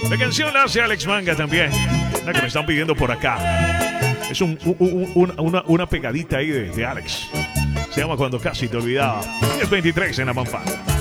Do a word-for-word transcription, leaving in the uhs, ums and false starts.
La canción la hace Alex Manga también. La que me están pidiendo por acá. Es un, un, un, una, una pegadita ahí de, de Alex. Se llama Cuando Casi Te Olvidaba. diez veintitrés en la Pampana.